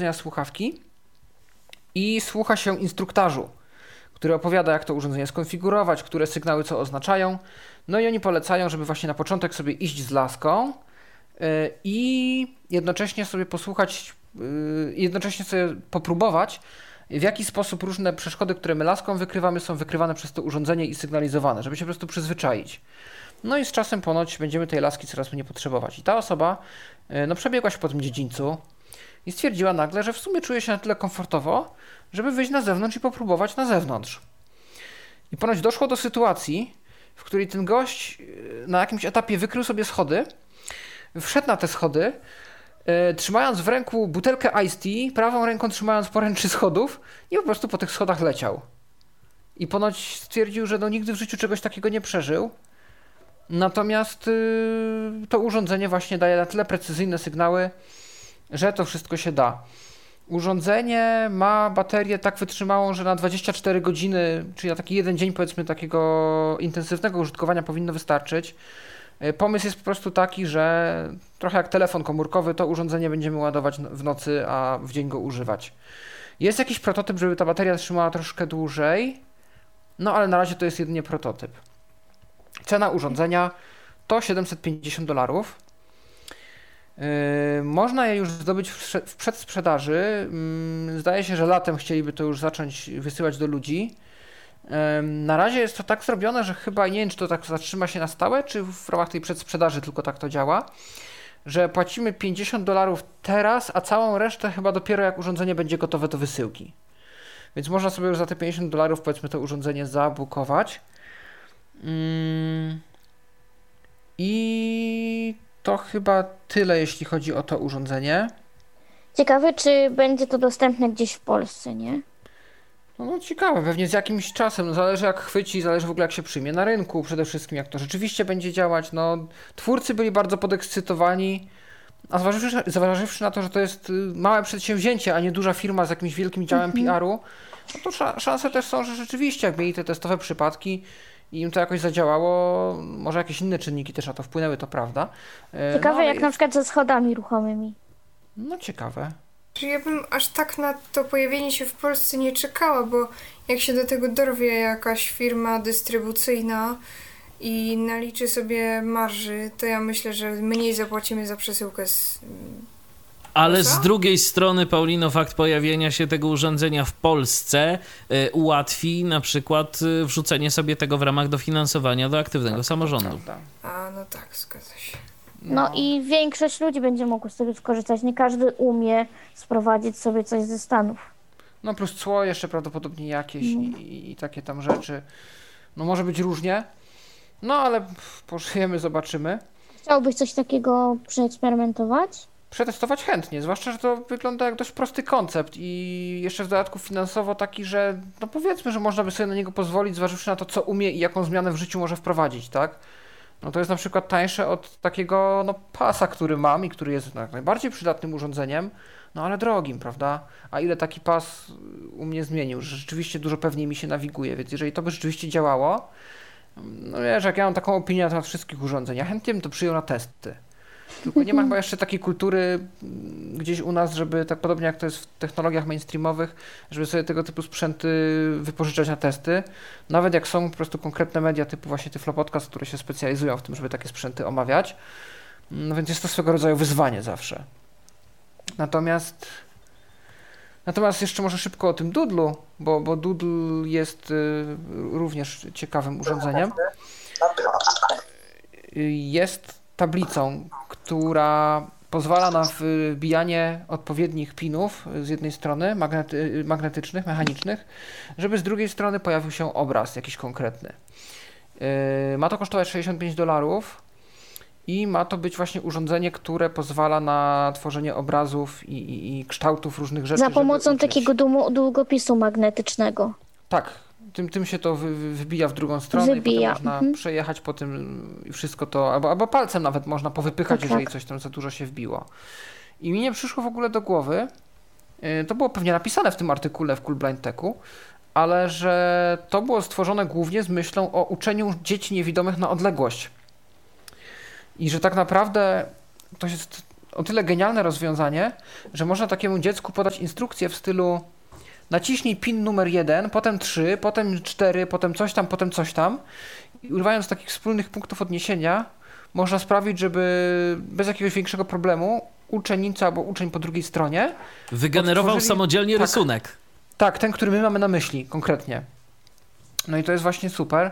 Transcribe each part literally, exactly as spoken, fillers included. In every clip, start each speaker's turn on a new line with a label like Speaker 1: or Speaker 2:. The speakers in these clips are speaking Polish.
Speaker 1: urządzenia słuchawki i słucha się instruktażu, który opowiada, jak to urządzenie skonfigurować, które sygnały co oznaczają. No i oni polecają, żeby właśnie na początek sobie iść z laską i jednocześnie sobie posłuchać, jednocześnie sobie popróbować, w jaki sposób różne przeszkody, które my laską wykrywamy, są wykrywane przez to urządzenie i sygnalizowane, żeby się po prostu przyzwyczaić. No i z czasem ponoć będziemy tej laski coraz mniej potrzebować. I ta osoba no, przebiegła się po tym dziedzińcu i stwierdziła nagle, że w sumie czuje się na tyle komfortowo, żeby wyjść na zewnątrz i popróbować na zewnątrz. I ponoć doszło do sytuacji, w której ten gość na jakimś etapie wykrył sobie schody, wszedł na te schody, yy, trzymając w ręku butelkę Ice Tea, prawą ręką trzymając poręczy schodów i po prostu po tych schodach leciał. I ponoć stwierdził, że no nigdy w życiu czegoś takiego nie przeżył. Natomiast yy, to urządzenie właśnie daje na tyle precyzyjne sygnały, że to wszystko się da. Urządzenie ma baterię tak wytrzymałą, że na dwadzieścia cztery godziny, czyli na taki jeden dzień powiedzmy takiego intensywnego użytkowania powinno wystarczyć. Pomysł jest po prostu taki, że trochę jak telefon komórkowy, to urządzenie będziemy ładować w nocy, a w dzień go używać. Jest jakiś prototyp, żeby ta bateria trzymała troszkę dłużej, no ale na razie to jest jedynie prototyp. Cena urządzenia to siedemset pięćdziesiąt dolarów. Yy, można je już zdobyć w, w przedsprzedaży. Yy, zdaje się, że latem chcieliby to już zacząć wysyłać do ludzi. Yy, na razie jest to tak zrobione, że chyba nie wiem, czy to tak zatrzyma się na stałe, czy w ramach tej przedsprzedaży tylko tak to działa, że płacimy pięćdziesiąt dolarów teraz, a całą resztę chyba dopiero jak urządzenie będzie gotowe do wysyłki. Więc można sobie już za te pięćdziesiąt dolarów powiedzmy to urządzenie zabukować. Yy, I to chyba tyle, jeśli chodzi o to urządzenie.
Speaker 2: Ciekawe, czy będzie to dostępne gdzieś w Polsce, nie?
Speaker 1: No, no ciekawe, pewnie z jakimś czasem. No, zależy jak chwyci, zależy w ogóle jak się przyjmie na rynku, przede wszystkim jak to rzeczywiście będzie działać. No, twórcy byli bardzo podekscytowani, a zważywszy, zważywszy na to, że to jest małe przedsięwzięcie, a nie duża firma z jakimś wielkim działem mhm. P R-u, no to sz- szanse też są, że rzeczywiście jak mieli te testowe przypadki i im to jakoś zadziałało, może jakieś inne czynniki też na to wpłynęły, to prawda.
Speaker 2: Ciekawe
Speaker 1: no,
Speaker 2: jak na przykład ze schodami ruchomymi.
Speaker 1: No ciekawe.
Speaker 3: Ja bym aż tak na to pojawienie się w Polsce nie czekała, bo jak się do tego dorwie jakaś firma dystrybucyjna i naliczy sobie marży, to ja myślę, że mniej zapłacimy za przesyłkę z...
Speaker 4: Ale z drugiej strony, Paulino, fakt pojawienia się tego urządzenia w Polsce y, ułatwi na przykład y, wrzucenie sobie tego w ramach dofinansowania do aktywnego tak, samorządu.
Speaker 1: Tak, tak.
Speaker 3: A, no tak, zgadza się.
Speaker 2: No. no i większość ludzi będzie mogła z tego skorzystać. Nie każdy umie sprowadzić sobie coś ze Stanów.
Speaker 1: No plus cło jeszcze prawdopodobnie jakieś mm. i, i takie tam rzeczy. No może być różnie, no ale pożyjemy, zobaczymy.
Speaker 2: Chciałbyś coś takiego przeeksperymentować?
Speaker 1: Przetestować chętnie, zwłaszcza, że to wygląda jak dość prosty koncept i jeszcze w dodatku finansowo taki, że no powiedzmy, że można by sobie na niego pozwolić, zważywszy na to, co umie i jaką zmianę w życiu może wprowadzić, tak? No to jest na przykład tańsze od takiego no, pasa, który mam i który jest najbardziej przydatnym urządzeniem, no ale drogim, prawda? A ile taki pas u mnie zmienił, że rzeczywiście dużo pewniej mi się nawiguje, więc jeżeli to by rzeczywiście działało, no wiesz, jak ja mam taką opinię na temat wszystkich urządzeń, ja chętnie bym to przyjął na testy. Tylko nie ma chyba jeszcze takiej kultury gdzieś u nas, żeby tak podobnie jak to jest w technologiach mainstreamowych, żeby sobie tego typu sprzęty wypożyczać na testy. Nawet jak są po prostu konkretne media typu właśnie Tyflo Podcast, które się specjalizują w tym, żeby takie sprzęty omawiać. No więc jest to swego rodzaju wyzwanie zawsze. Natomiast natomiast jeszcze może szybko o tym Doodlu, bo, bo Doodle jest y, również ciekawym urządzeniem. Jest tablicą, która pozwala na wbijanie odpowiednich pinów z jednej strony magnety, magnetycznych, mechanicznych, żeby z drugiej strony pojawił się obraz jakiś konkretny. Yy, ma to kosztować sześćdziesiąt pięć dolarów i ma to być właśnie urządzenie, które pozwala na tworzenie obrazów i, i, i kształtów różnych rzeczy.
Speaker 2: Za pomocą takiego długopisu magnetycznego.
Speaker 1: Tak. Tym, tym się to wy, wybija w drugą stronę
Speaker 2: wybija.
Speaker 1: i potem można mhm. przejechać po tym i wszystko to, albo, albo palcem nawet można powypychać, tak, jeżeli tak. coś tam za dużo się wbiło. I mi nie przyszło w ogóle do głowy, yy, to było pewnie napisane w tym artykule w Cool Blind Techu, ale że to było stworzone głównie z myślą o uczeniu dzieci niewidomych na odległość. I że tak naprawdę to jest o tyle genialne rozwiązanie, że można takiemu dziecku podać instrukcję w stylu naciśnij pin numer jeden, potem trzy, potem cztery, potem coś tam, potem coś tam. I używając takich wspólnych punktów odniesienia można sprawić, żeby bez jakiegoś większego problemu uczennica albo uczeń po drugiej stronie
Speaker 4: wygenerował
Speaker 1: odtworzyli...
Speaker 4: samodzielnie
Speaker 1: tak,
Speaker 4: rysunek.
Speaker 1: Tak, ten, który my mamy na myśli konkretnie. No i to jest właśnie super.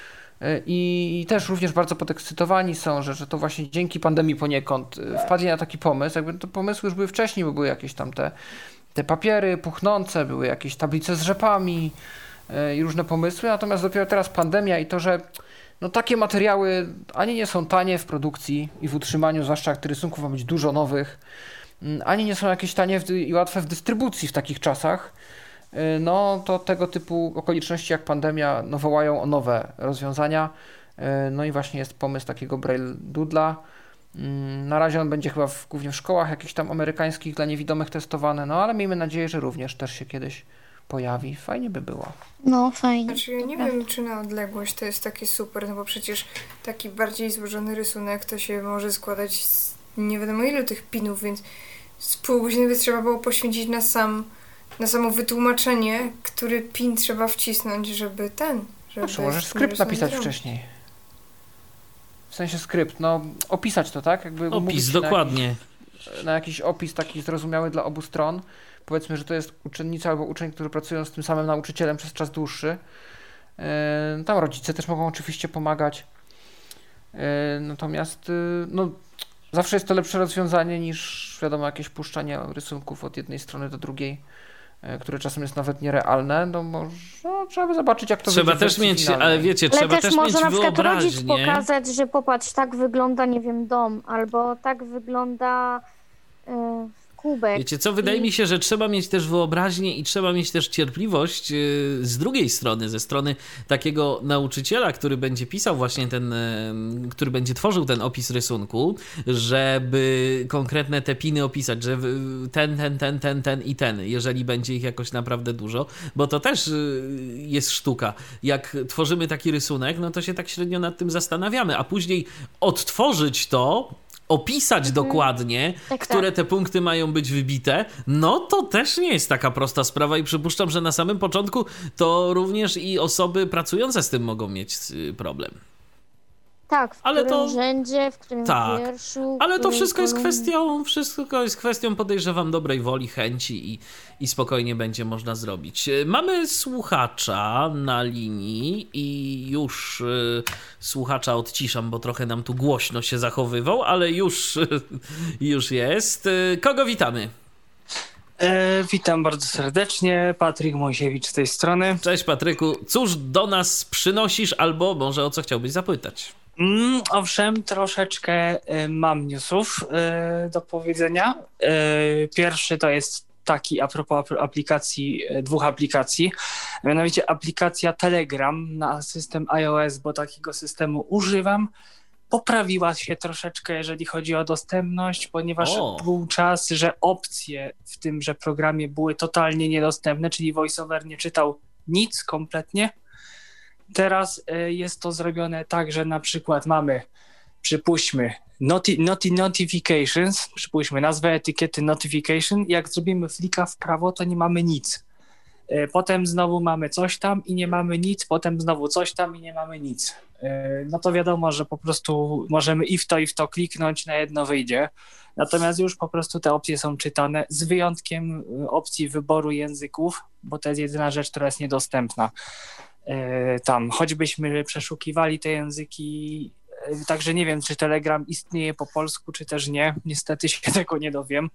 Speaker 1: I też również bardzo podekscytowani są, że, że to właśnie dzięki pandemii poniekąd wpadli na taki pomysł. Jakby to pomysły już były wcześniej, bo były jakieś tam te, te papiery puchnące, były jakieś tablice z rzepami i różne pomysły, natomiast dopiero teraz pandemia i to, że no takie materiały ani nie są tanie w produkcji i w utrzymaniu, zwłaszcza jak tych rysunków ma być dużo nowych, ani nie są jakieś tanie i łatwe w dystrybucji w takich czasach, no to tego typu okoliczności jak pandemia no, wołają o nowe rozwiązania. No i właśnie jest pomysł takiego Braille Doodla. Na razie on będzie chyba w, głównie w szkołach jakichś tam amerykańskich dla niewidomych testowany, no ale miejmy nadzieję, że również też się kiedyś pojawi. Fajnie by było.
Speaker 2: No, fajnie.
Speaker 3: Znaczy ja nie wiem, czy na odległość to jest takie super, no bo przecież taki bardziej złożony rysunek to się może składać z nie wiadomo ilu tych pinów, więc z pół godziny by trzeba było poświęcić na sam na samo wytłumaczenie, który pin trzeba wcisnąć, żeby ten... Żeby
Speaker 1: Proszę, możesz skrypt napisać zrobić. Wcześniej. W sensie skrypt, no opisać to, tak? Jakby
Speaker 4: opis, dokładnie.
Speaker 1: Na jakiś, na jakiś opis taki zrozumiały dla obu stron. Powiedzmy, że to jest uczennica albo uczeń, którzy pracują z tym samym nauczycielem przez czas dłuższy. Yy, tam rodzice też mogą oczywiście pomagać. Yy, natomiast yy, no, zawsze jest to lepsze rozwiązanie niż, wiadomo, jakieś puszczanie rysunków od jednej strony do drugiej, które czasem jest nawet nierealne, no może no, trzeba by zobaczyć, jak to
Speaker 4: trzeba
Speaker 1: wyjdzie.
Speaker 4: Trzeba też mieć,
Speaker 1: finalnej.
Speaker 4: ale wiecie,
Speaker 2: ale
Speaker 4: trzeba
Speaker 2: też,
Speaker 4: też
Speaker 2: może
Speaker 4: mieć
Speaker 2: na przykład
Speaker 4: wyobraźnię.
Speaker 2: rodzic pokazać, że popatrz, tak wygląda, nie wiem, dom, albo tak wygląda yy, kubek.
Speaker 4: Wiecie co, wydaje
Speaker 2: I...
Speaker 4: mi się, że trzeba mieć też wyobraźnię i trzeba mieć też cierpliwość yy, z drugiej strony, ze strony takiego nauczyciela, który będzie pisał właśnie ten, yy, który będzie tworzył ten opis rysunku, żeby konkretne te piny opisać, że ten, ten, ten, ten, ten i ten, jeżeli będzie ich jakoś naprawdę dużo, bo to też yy, jest sztuka. Jak tworzymy taki rysunek, no to się tak średnio nad tym zastanawiamy, a później odtworzyć to, opisać mhm. dokładnie, tak, które tak. te punkty mają być wybite, no to też nie jest taka prosta sprawa i przypuszczam, że na samym początku to również i osoby pracujące z tym mogą mieć problem.
Speaker 2: Tak, w
Speaker 4: ale
Speaker 2: którym
Speaker 4: to,
Speaker 2: rzędzie, w którym
Speaker 4: tak,
Speaker 2: wierszu.
Speaker 4: Ale to wszystko jest
Speaker 2: kolumnie.
Speaker 4: kwestią, wszystko jest kwestią, podejrzewam, dobrej woli, chęci i, i spokojnie będzie można zrobić. Mamy słuchacza na linii i już y, słuchacza odciszam, bo trochę nam tu głośno się zachowywał, ale już, y, już jest. Y, kogo witamy?
Speaker 5: E, witam bardzo serdecznie, Patryk Mojsiewicz z tej strony.
Speaker 4: Cześć Patryku, cóż do nas przynosisz albo może o co chciałbyś zapytać?
Speaker 5: Mm, owszem, troszeczkę y, mam newsów y, do powiedzenia. Y, pierwszy to jest taki a propos aplikacji, y, dwóch aplikacji, mianowicie aplikacja Telegram na system iOS, bo takiego systemu używam. Poprawiła się troszeczkę, jeżeli chodzi o dostępność, ponieważ o. był czas, że opcje w tymże programie były totalnie niedostępne, czyli VoiceOver nie czytał nic kompletnie. Teraz jest to zrobione tak, że na przykład mamy, przypuśćmy, noti, noti, notifications, przypuśćmy nazwę etykiety notification, jak zrobimy flika w prawo, to nie mamy nic. Potem znowu mamy coś tam i nie mamy nic, potem znowu coś tam i nie mamy nic. No to wiadomo, że po prostu możemy i w to, i w to kliknąć, na jedno wyjdzie. Natomiast już po prostu te opcje są czytane, z wyjątkiem opcji wyboru języków, bo to jest jedyna rzecz, która jest niedostępna. Tam, choćbyśmy przeszukiwali te języki, także nie wiem, czy Telegram istnieje po polsku, czy też nie. Niestety się tego nie dowiem,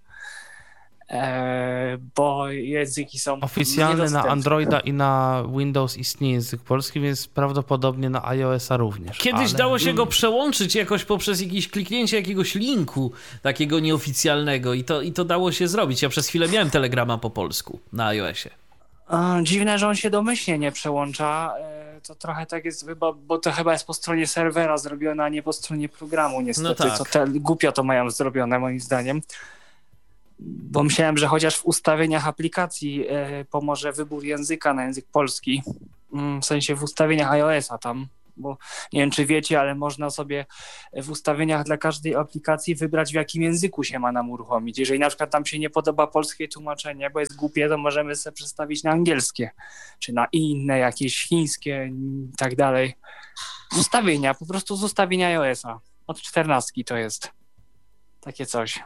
Speaker 5: bo języki są
Speaker 6: oficjalny na Androida i na Windows istnieje język polski, więc prawdopodobnie na iOS-a również.
Speaker 4: Kiedyś
Speaker 6: ale...
Speaker 4: dało się go przełączyć jakoś poprzez jakieś kliknięcie jakiegoś linku takiego nieoficjalnego i to, i to dało się zrobić. Ja przez chwilę miałem Telegrama po polsku na iOS-ie.
Speaker 5: Dziwne, że on się domyślnie nie przełącza. To trochę tak jest, chyba, bo to chyba jest po stronie serwera zrobione, a nie po stronie programu niestety. No tak. Co te, głupio to mają zrobione moim zdaniem. Bo myślałem, że chociaż w ustawieniach aplikacji pomoże wybór języka na język polski. W sensie w ustawieniach iOS-a tam. bo nie wiem, czy wiecie, ale można sobie w ustawieniach dla każdej aplikacji wybrać, w jakim języku się ma nam uruchomić. Jeżeli na przykład tam się nie podoba polskie tłumaczenie, bo jest głupie, to możemy sobie przestawić na angielskie, czy na inne, jakieś chińskie i tak dalej. Z ustawienia, po prostu z ustawienia iOS-a. Od czternastki to jest takie coś.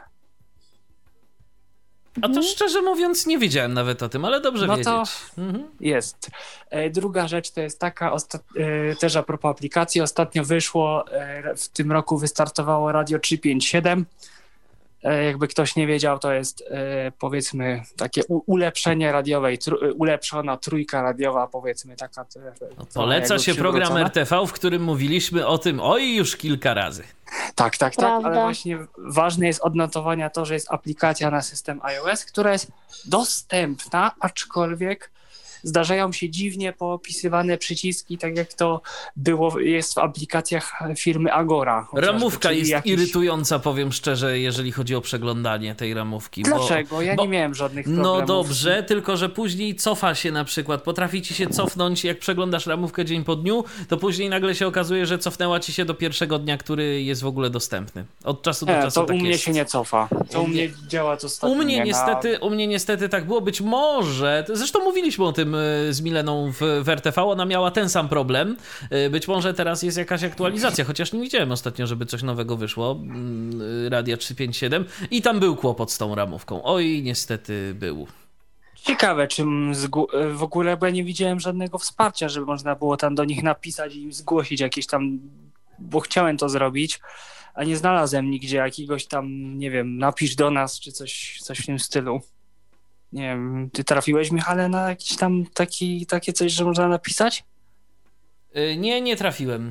Speaker 4: A to szczerze mówiąc nie wiedziałem nawet o tym, ale dobrze
Speaker 5: no
Speaker 4: wiedzieć.
Speaker 5: To
Speaker 4: mhm.
Speaker 5: jest. E, druga rzecz to jest taka, osta- e, też a propos aplikacji, ostatnio wyszło, e, w tym roku wystartowało Radio trzysta pięćdziesiąt siedem. E, jakby ktoś nie wiedział, to jest e, powiedzmy takie u- ulepszenie radiowej, tr- ulepszona trójka radiowa, powiedzmy taka. Te,
Speaker 4: no, poleca się program R T V, w którym mówiliśmy o tym oj już kilka razy.
Speaker 5: Tak, tak,
Speaker 2: Prawda.
Speaker 5: tak, ale właśnie ważne jest odnotowania to, że jest aplikacja na system iOS, która jest dostępna, aczkolwiek zdarzają się dziwnie poopisywane przyciski, tak jak to było, jest w aplikacjach firmy Agora.
Speaker 4: Ramówka jest
Speaker 5: jakiś...
Speaker 4: irytująca, powiem szczerze, jeżeli chodzi o przeglądanie tej ramówki.
Speaker 5: Dlaczego?
Speaker 4: Bo,
Speaker 5: ja
Speaker 4: bo,
Speaker 5: nie miałem żadnych problemów.
Speaker 4: No dobrze, tylko że później cofa się na przykład, potrafi ci się cofnąć, jak przeglądasz ramówkę dzień po dniu, to później nagle się okazuje, że cofnęła ci się do pierwszego dnia, który jest w ogóle dostępny. Od czasu do
Speaker 5: nie,
Speaker 4: czasu
Speaker 5: to
Speaker 4: tak
Speaker 5: u mnie
Speaker 4: jest.
Speaker 5: się nie cofa. To u mnie działa to stabilnie.
Speaker 4: U mnie,
Speaker 5: na...
Speaker 4: niestety, u mnie niestety tak było. Być może, zresztą mówiliśmy o tym z Mileną w, w R T V, ona miała ten sam problem. Być może teraz jest jakaś aktualizacja, chociaż nie widziałem ostatnio, żeby coś nowego wyszło. Radia trzysta pięćdziesiąt siedem i tam był kłopot z tą ramówką. Oj, niestety był.
Speaker 5: Ciekawe, czym zgó- w ogóle, bo ja nie widziałem żadnego wsparcia, żeby można było tam do nich napisać i im zgłosić jakieś tam, bo chciałem to zrobić, a nie znalazłem nigdzie jakiegoś tam, nie wiem, napisz do nas, czy coś, coś w tym stylu. Nie wiem, ty trafiłeś, Michale, na jakiś tam taki, takie coś, że można napisać?
Speaker 4: Yy, nie, nie trafiłem.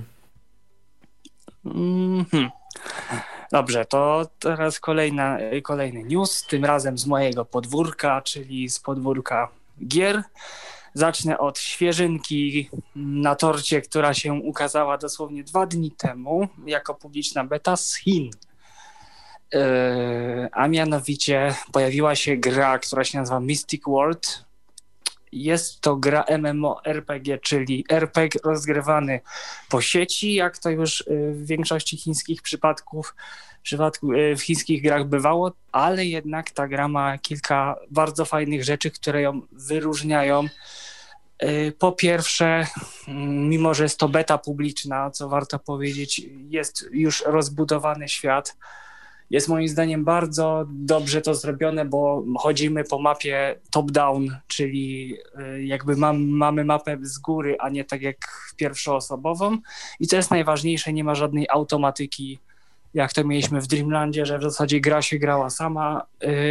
Speaker 5: Mm-hmm. Dobrze, to teraz kolejna, kolejny news, tym razem z mojego podwórka, czyli z podwórka gier. Zacznę od świeżynki na torcie, która się ukazała dosłownie dwa dni temu jako publiczna beta z Chin. Yy, a mianowicie pojawiła się gra, która się nazywa Mystic World. Jest to gra MMORPG, czyli er pe gie rozgrywany po sieci, jak to już w większości chińskich przypadków, w przypadku w chińskich grach bywało, ale jednak ta gra ma kilka bardzo fajnych rzeczy, które ją wyróżniają. Po pierwsze, mimo że jest to beta publiczna, co warto powiedzieć, jest już rozbudowany świat. Jest moim zdaniem bardzo dobrze to zrobione, bo chodzimy po mapie top-down, czyli jakby mam, mamy mapę z góry, a nie tak jak pierwszoosobową. I co jest najważniejsze, nie ma żadnej automatyki, jak to mieliśmy w Dreamlandzie, że w zasadzie gra się grała sama.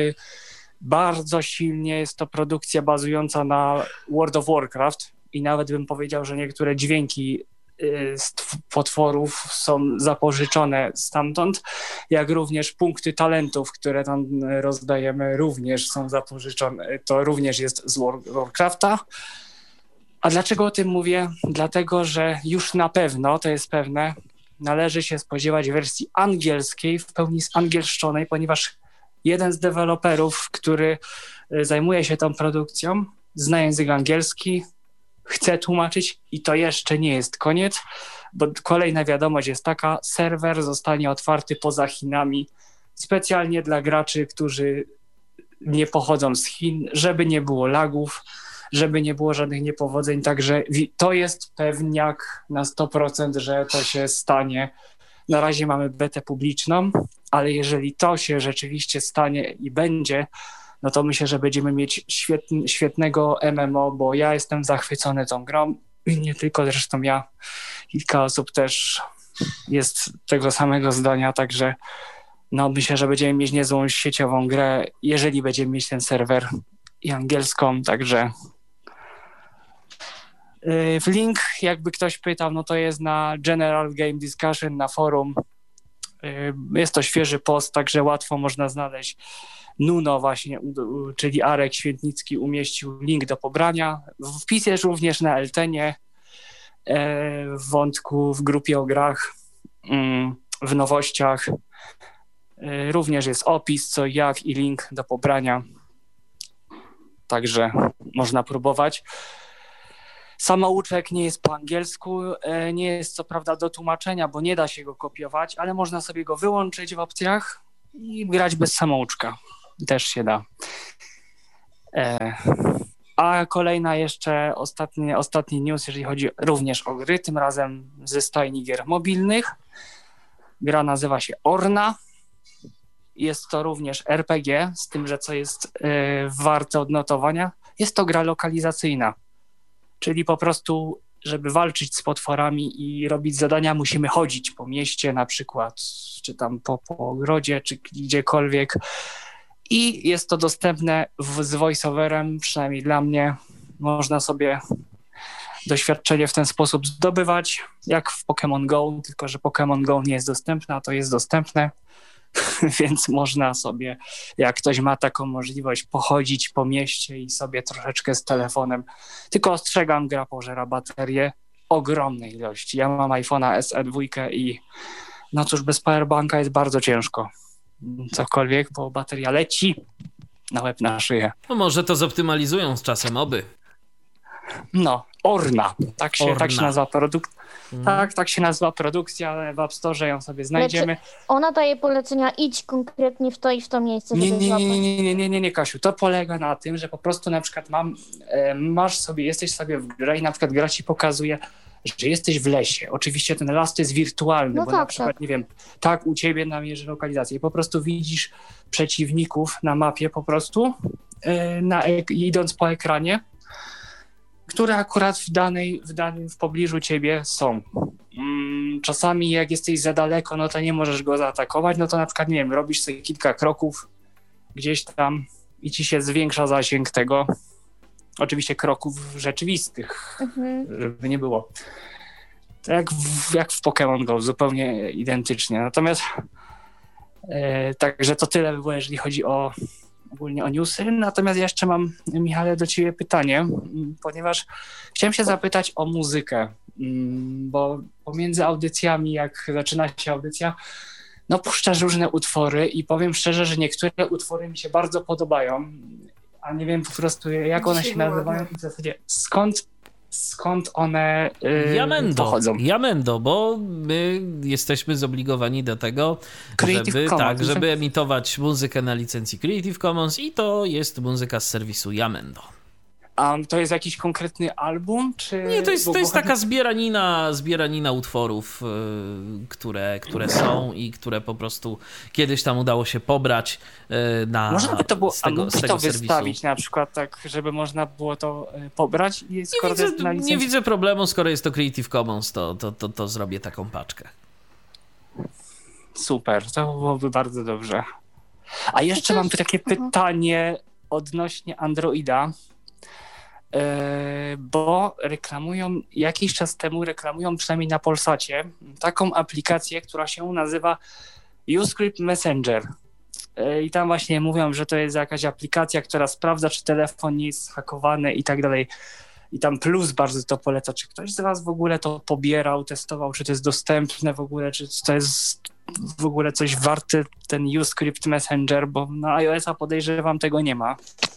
Speaker 5: Bardzo silnie jest to produkcja bazująca na World of Warcraft i nawet bym powiedział, że niektóre dźwięki z potworów są zapożyczone stamtąd, jak również punkty talentów, które tam rozdajemy, również są zapożyczone. To również jest z Warcrafta. A dlaczego o tym mówię? Dlatego, że już na pewno, to jest pewne, należy się spodziewać wersji angielskiej, w pełni zangielszczonej, ponieważ jeden z deweloperów, który zajmuje się tą produkcją, zna język angielski, chce tłumaczyć i to jeszcze nie jest koniec, bo kolejna wiadomość jest taka, serwer zostanie otwarty poza Chinami specjalnie dla graczy, którzy nie pochodzą z Chin, żeby nie było lagów, żeby nie było żadnych niepowodzeń, także to jest pewniak na sto procent, że to się stanie. Na razie mamy betę publiczną, ale jeżeli to się rzeczywiście stanie i będzie, no to myślę, że będziemy mieć świetny, świetnego M M O, bo ja jestem zachwycony tą grą i nie tylko, zresztą ja, kilka osób też jest tego samego zdania, także no myślę, że będziemy mieć niezłą sieciową grę, jeżeli będziemy mieć ten serwer i angielską, także w link, jakby ktoś pytał, no to jest na General Game Discussion, na forum. Jest to świeży post, także łatwo można znaleźć. Nuno właśnie, czyli Arek Świętnicki umieścił link do pobrania. Wpis jest również na Eltenie, w wątku w grupie o grach, w nowościach. Również jest opis, co jak i link do pobrania. Także można próbować. Samouczek nie jest po angielsku, nie jest co prawda do tłumaczenia, bo nie da się go kopiować, ale można sobie go wyłączyć w opcjach i grać bez samouczka. Też się da. A kolejna jeszcze ostatni, ostatni news, jeżeli chodzi również o gry, tym razem ze stajni gier mobilnych. Gra nazywa się Orna. Jest to również er pe gie, z tym, że co jest yy, warte odnotowania, jest to gra lokalizacyjna. Czyli po prostu, żeby walczyć z potworami i robić zadania, musimy chodzić po mieście na przykład, czy tam po, po ogrodzie, czy gdziekolwiek. I jest to dostępne w, z voiceoverem, przynajmniej dla mnie. Można sobie doświadczenie w ten sposób zdobywać, jak w Pokémon Go, tylko że Pokémon Go nie jest dostępne, a to jest dostępne. Więc można sobie, jak ktoś ma taką możliwość, pochodzić po mieście i sobie troszeczkę z telefonem. Tylko ostrzegam, gra pożera baterię ogromnej ilości. Ja mam iPhone'a es e dwa i no cóż, bez powerbanka jest bardzo ciężko. Cokolwiek, bo bateria leci na łeb, na szyję.
Speaker 4: No może to zoptymalizują z czasem, oby.
Speaker 5: No, Orna. Tak się,
Speaker 4: Orna.
Speaker 5: Tak się nazywa produkt.
Speaker 4: Mhm.
Speaker 5: Tak, tak się nazywa produkcja, ale w App Store ją sobie znajdziemy.
Speaker 2: Lecz ona daje polecenia, idź konkretnie w to i w to miejsce,
Speaker 5: Nie,
Speaker 2: żeby
Speaker 5: nie,
Speaker 2: złapać.
Speaker 5: nie, nie, nie, nie, nie, nie, Kasiu. To polega na tym, że po prostu na przykład mam, e, masz sobie, jesteś sobie w grze i na przykład gra ci pokazuje, że jesteś w lesie. Oczywiście ten las to jest wirtualny,
Speaker 2: No
Speaker 5: bo
Speaker 2: tak,
Speaker 5: na przykład,
Speaker 2: tak.
Speaker 5: nie wiem, tak u ciebie namierzy lokalizację i po prostu widzisz przeciwników na mapie po prostu, e, na, idąc po ekranie, które akurat w danej, w danym, w pobliżu ciebie są. Mm, czasami jak jesteś za daleko, no to nie możesz go zaatakować, no to na przykład, nie wiem, robisz sobie kilka kroków gdzieś tam i ci się zwiększa zasięg tego, oczywiście kroków rzeczywistych,
Speaker 2: Mhm.
Speaker 5: żeby nie było. To jak w, jak w Pokémon Go, zupełnie identycznie. Natomiast e, także to tyle by było, jeżeli chodzi o ogólnie o newsy. Natomiast ja jeszcze mam, Michale, do ciebie pytanie, ponieważ chciałem się zapytać o muzykę, bo pomiędzy audycjami, jak zaczyna się audycja, no puszczasz różne utwory i powiem szczerze, że niektóre utwory mi się bardzo podobają, a nie wiem po prostu, jak one się nazywają i w zasadzie skąd, skąd one yy,
Speaker 4: Jamendo,
Speaker 5: pochodzą.
Speaker 4: Jamendo, bo my jesteśmy zobligowani do tego,
Speaker 5: Creative
Speaker 4: żeby,
Speaker 5: Commons.
Speaker 4: tak, żeby emitować muzykę na licencji Creative Commons i to jest muzyka z serwisu Jamendo.
Speaker 5: A to jest jakiś konkretny album? Czy...
Speaker 4: Nie, to jest,
Speaker 5: bo-
Speaker 4: to jest
Speaker 5: bo-
Speaker 4: taka zbieranina, zbieranina utworów, yy, które, które są i które po prostu kiedyś tam udało się pobrać yy, na,
Speaker 5: Można by to było,
Speaker 4: z tego,
Speaker 5: a
Speaker 4: z
Speaker 5: mógłbyś
Speaker 4: tego
Speaker 5: to
Speaker 4: serwisu.
Speaker 5: wystawić na przykład tak, żeby można było to y, pobrać i
Speaker 4: Nie
Speaker 5: skoro to
Speaker 4: widzę,
Speaker 5: jest na
Speaker 4: nie
Speaker 5: licencji...
Speaker 4: widzę problemu, skoro jest to Creative Commons, to, to, to, to zrobię taką paczkę.
Speaker 5: Super, to byłoby bardzo dobrze. A jeszcze mam tu takie pytanie odnośnie Androida, yy, bo reklamują, jakiś czas temu reklamują przynajmniej na Polsacie taką aplikację, która się nazywa Uscript Messenger. Yy, I tam właśnie mówią, że to jest jakaś aplikacja, która sprawdza, czy telefon nie jest hakowany i tak dalej. I tam Plus bardzo to poleca. Czy ktoś z was w ogóle to pobierał, testował, czy to jest dostępne w ogóle, czy to jest w ogóle coś warte, ten Uscript Messenger, bo na iOS-a podejrzewam tego nie ma.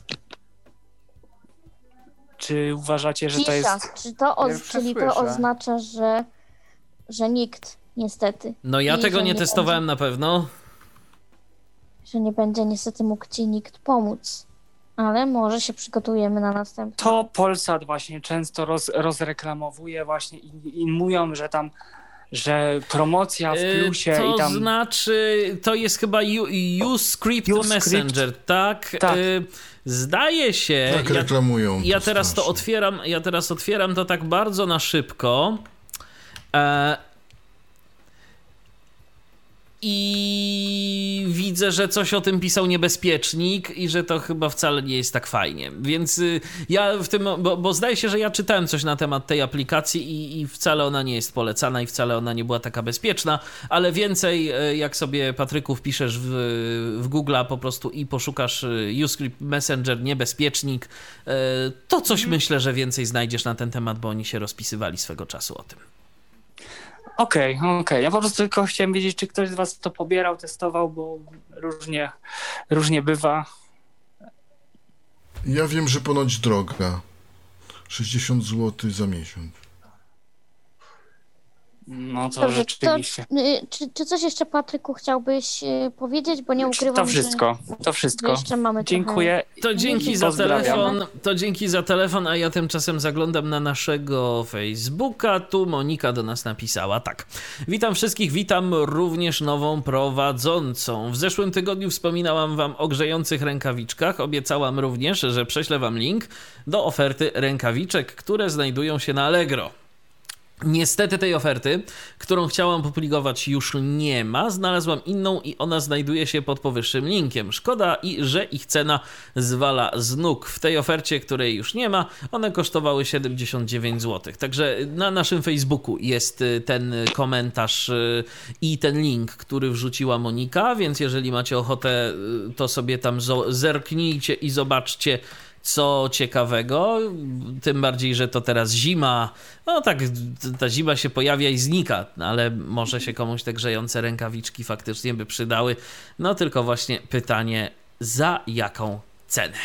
Speaker 5: Czy uważacie, że to
Speaker 2: Cisza.
Speaker 5: jest...
Speaker 2: Czy to o,
Speaker 1: Pierwsze
Speaker 2: czyli to
Speaker 1: słyszę.
Speaker 2: oznacza, że, że nikt niestety,
Speaker 4: No ja
Speaker 2: I
Speaker 4: tego
Speaker 2: że
Speaker 4: nie
Speaker 2: nie
Speaker 4: testowałem na pewno.
Speaker 2: że nie będzie niestety mógł ci nikt pomóc. Ale może się przygotujemy na następne.
Speaker 5: To Polsat właśnie często roz, rozreklamowuje właśnie i, i mówią, że tam, że promocja w
Speaker 4: Yy,
Speaker 5: plusie
Speaker 4: to
Speaker 5: i tam...
Speaker 4: znaczy, to jest chyba U- Uscript
Speaker 5: Uscript.
Speaker 4: Messenger, tak?
Speaker 5: Tak.
Speaker 4: Yy, zdaje się...
Speaker 7: Tak
Speaker 4: ja,
Speaker 7: reklamują.
Speaker 4: ja teraz to
Speaker 7: strasznie.
Speaker 4: otwieram, ja teraz otwieram to tak bardzo na szybko. E, I widzę, że coś o tym pisał niebezpiecznik i że to chyba wcale nie jest tak fajnie. Więc y, ja w tym, bo, bo zdaje się, że ja czytałem coś na temat tej aplikacji i, i wcale ona nie jest polecana i wcale ona nie była taka bezpieczna, ale więcej y, jak sobie, Patryku, wpiszesz w, w Google'a po prostu i poszukasz y, Uscript Messenger niebezpiecznik, y, to coś myślę, że więcej znajdziesz na ten temat, bo oni się rozpisywali swego czasu o tym.
Speaker 5: Okej, okay, okej. Okay. Ja po prostu tylko chciałem wiedzieć, czy ktoś z was to pobierał, testował, bo różnie, różnie bywa.
Speaker 7: Ja wiem, że ponoć droga. sześćdziesiąt złotych za miesiąc.
Speaker 5: No to
Speaker 2: Dobrze,
Speaker 5: rzeczywiście.
Speaker 2: To, y, czy, czy coś jeszcze, Patryku, chciałbyś y, powiedzieć? Bo nie ukrywam,
Speaker 5: To wszystko, to
Speaker 2: że
Speaker 5: wszystko.
Speaker 2: jeszcze mamy
Speaker 5: Dziękuję.
Speaker 4: To dzięki za
Speaker 5: Pozdrawiam.
Speaker 4: telefon, to dzięki za telefon, a ja tymczasem zaglądam na naszego Facebooka. Tu Monika do nas napisała tak. Witam wszystkich, witam również nową prowadzącą. W zeszłym tygodniu wspominałam wam o grzejących rękawiczkach. Obiecałam również, że prześlę wam link do oferty rękawiczek, które znajdują się na Allegro. Niestety tej oferty, którą chciałam publikować, już nie ma. Znalazłam inną i ona znajduje się pod powyższym linkiem. Szkoda, i że ich cena zwala z nóg. W tej ofercie, której już nie ma, one kosztowały siedemdziesiąt dziewięć złotych. Także na naszym Facebooku jest ten komentarz i ten link, który wrzuciła Monika, więc jeżeli macie ochotę, to sobie tam zerknijcie i zobaczcie, co ciekawego, tym bardziej, że to teraz zima. No tak, ta zima się pojawia i znika, ale może się komuś te grzejące rękawiczki faktycznie by przydały. No tylko właśnie pytanie, za jaką cenę?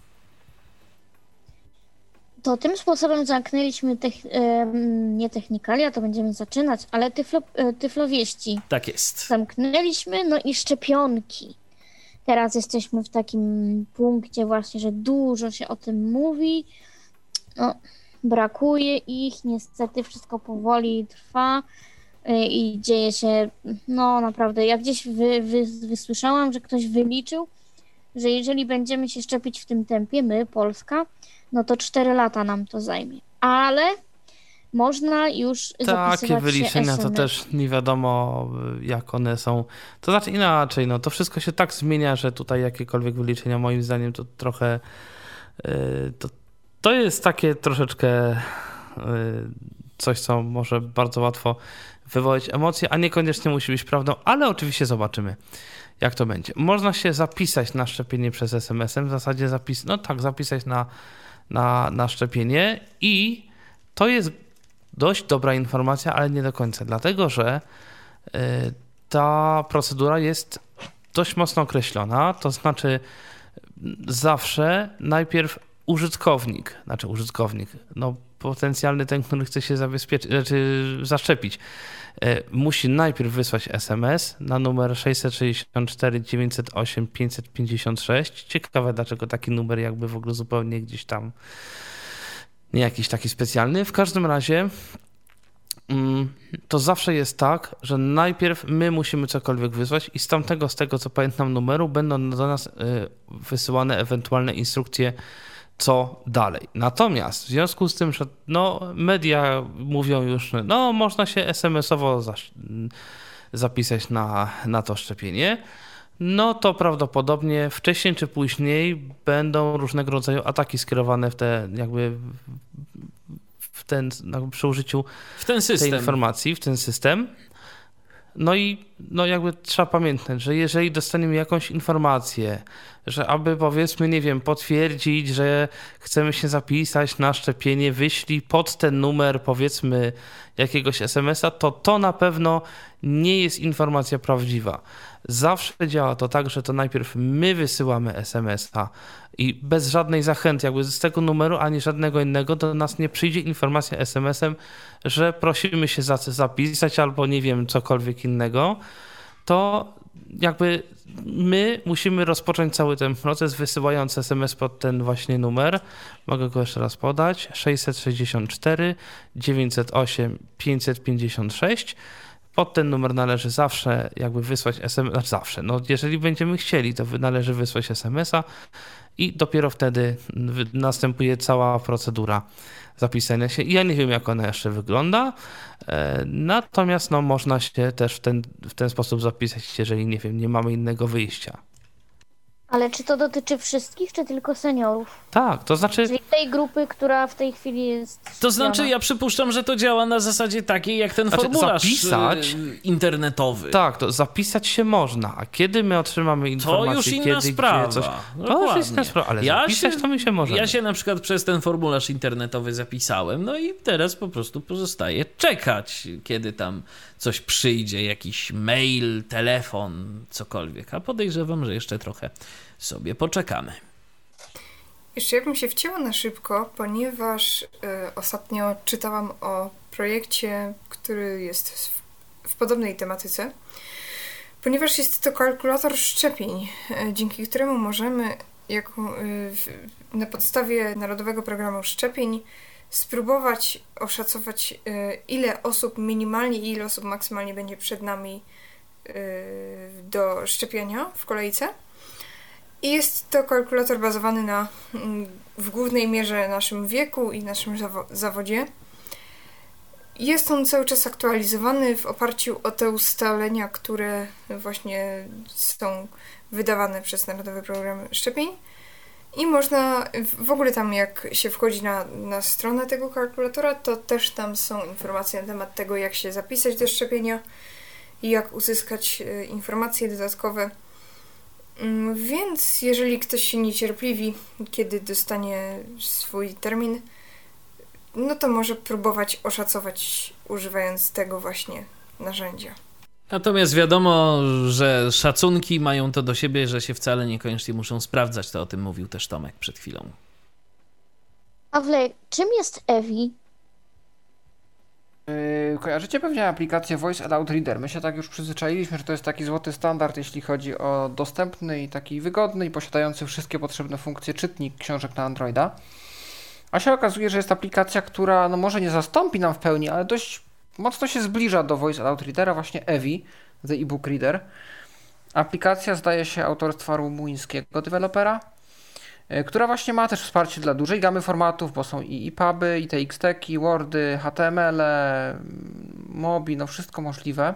Speaker 2: To tym sposobem zamknęliśmy tech, e, nie technikalia, to będziemy zaczynać, ale tyflo, e, tyflowieści.
Speaker 4: Tak jest.
Speaker 2: Zamknęliśmy, no i szczepionki. Teraz jesteśmy w takim punkcie właśnie, że dużo się o tym mówi. No, brakuje ich, niestety wszystko powoli trwa yy, i dzieje się, no naprawdę, ja gdzieś wy, wy, wysłyszałam, że ktoś wyliczył, że jeżeli będziemy się szczepić w tym tempie, my, Polska, no to cztery lata nam to zajmie. Ale można już zapisywać
Speaker 6: Takie wyliczenia
Speaker 2: się
Speaker 6: to też nie wiadomo, jak one są. To znaczy inaczej, no to wszystko się tak zmienia, że tutaj jakiekolwiek wyliczenia moim zdaniem to trochę yy, to, to jest takie troszeczkę yy, coś, co może bardzo łatwo wywołać emocje, a niekoniecznie musi być prawdą, ale oczywiście zobaczymy, jak to będzie. Można się zapisać na szczepienie przez es em esem, w zasadzie zapis, no tak, zapisać na, na, na szczepienie i to jest dość dobra informacja, ale nie do końca, dlatego że y, ta procedura jest dość mocno określona, to znaczy zawsze najpierw użytkownik, znaczy użytkownik, no potencjalny ten, który chce się zabezpieczyć, znaczy zaszczepić, y, musi najpierw wysłać es em es na numer sześćset sześćdziesiąt cztery dziewięćset osiem pięćset pięćdziesiąt sześć. Ciekawe, dlaczego taki numer jakby w ogóle zupełnie gdzieś tam nie jakiś taki specjalny. W każdym razie to zawsze jest tak, że najpierw my musimy cokolwiek wysłać i z tamtego, z tego co pamiętam numeru, będą do nas wysyłane ewentualne instrukcje, co dalej. Natomiast w związku z tym, że no, media mówią już, no można się es em esowo zapisać na, na to szczepienie, no to prawdopodobnie wcześniej czy później będą różnego rodzaju ataki skierowane w te jakby w ten, jakby przy użyciu
Speaker 4: w ten system.
Speaker 6: tej informacji, w ten system. No i no jakby trzeba pamiętać, że jeżeli dostaniemy jakąś informację, że aby powiedzmy, nie wiem, potwierdzić, że chcemy się zapisać na szczepienie, wyślij pod ten numer powiedzmy jakiegoś es em esa, to to na pewno nie jest informacja prawdziwa. Zawsze działa to tak, że to najpierw my wysyłamy es em esa i bez żadnej zachęty, jakby z tego numeru ani żadnego innego do nas nie przyjdzie informacja es em esem, że prosimy się zapisać albo nie wiem, cokolwiek innego, to jakby my musimy rozpocząć cały ten proces wysyłając es em es pod ten właśnie numer. Mogę go jeszcze raz podać. sześćset sześćdziesiąt cztery dziewięćset osiem pięćset pięćdziesiąt sześć. Pod ten numer należy zawsze jakby wysłać es em es, znaczy zawsze, no jeżeli będziemy chcieli, to należy wysłać es em esa i dopiero wtedy następuje cała procedura zapisania się. Ja nie wiem, jak ona jeszcze wygląda, natomiast no, można się też w ten, w ten sposób zapisać, jeżeli nie wiem, nie mamy innego wyjścia.
Speaker 2: Ale czy to dotyczy wszystkich, czy tylko seniorów?
Speaker 6: Tak, to znaczy...
Speaker 2: Czyli tej grupy, która w tej chwili jest...
Speaker 4: To znaczy, ja przypuszczam, że to działa na zasadzie takiej, jak ten
Speaker 6: znaczy,
Speaker 4: formularz
Speaker 6: zapisać,
Speaker 4: internetowy.
Speaker 6: Tak, to zapisać się można, a kiedy my otrzymamy informację,
Speaker 4: to już inna
Speaker 6: kiedy,
Speaker 4: sprawa.
Speaker 6: Gdzie, coś...
Speaker 4: Dokładnie.
Speaker 6: To już jest inna sprawa, ale ja zapisać się, to my się możemy.
Speaker 4: Ja się na przykład przez ten formularz internetowy zapisałem, no i teraz po prostu pozostaje czekać, kiedy tam coś przyjdzie, jakiś mail, telefon, cokolwiek. A podejrzewam, że jeszcze trochę sobie poczekamy.
Speaker 3: Jeszcze ja bym się wcięła na szybko, ponieważ y, ostatnio czytałam o projekcie, który jest w, w podobnej tematyce, ponieważ jest to kalkulator szczepień, y, dzięki któremu możemy jako, y, w, na podstawie Narodowego Programu Szczepień spróbować oszacować, y, ile osób minimalnie i ile osób maksymalnie będzie przed nami y, do szczepienia w kolejce. I jest to kalkulator bazowany na w głównej mierze naszym wieku i naszym zawo- zawodzie. Jest on cały czas aktualizowany w oparciu o te ustalenia, które właśnie są wydawane przez Narodowy Program Szczepień. I można, w ogóle tam jak się wchodzi na, na stronę tego kalkulatora, to też tam są informacje na temat tego, jak się zapisać do szczepienia i jak uzyskać informacje dodatkowe. Więc jeżeli ktoś się niecierpliwi, kiedy dostanie swój termin, no to może próbować oszacować, używając tego właśnie narzędzia.
Speaker 4: Natomiast wiadomo, że szacunki mają to do siebie, że się wcale niekoniecznie muszą sprawdzać. To o tym mówił też Tomek przed chwilą.
Speaker 2: Pawle, czym jest Evi?
Speaker 1: Yy, kojarzycie pewnie aplikację Voice Aloud Reader. My się tak już przyzwyczailiśmy, że to jest taki złoty standard, jeśli chodzi o dostępny i taki wygodny i posiadający wszystkie potrzebne funkcje czytnik książek na Androida. A się okazuje, że jest aplikacja, która no może nie zastąpi nam w pełni, ale dość mocno się zbliża do Voice Aloud Readera, właśnie Evi, The e-book Reader. Aplikacja zdaje się autorstwa rumuńskiego dewelopera, która właśnie ma też wsparcie dla dużej gamy formatów, bo są i EPUBy, i T X T-ki, Wordy, H T M L, Mobi, no wszystko możliwe.